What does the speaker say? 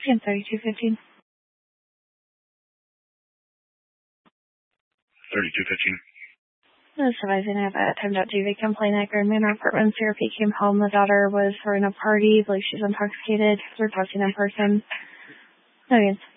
And 3215. 3215. Advising I have a timed out GV complaint at Grand Manor Apartments. CRP came home. The daughter was throwing a party. I believe she's intoxicated. We're talking in person. No,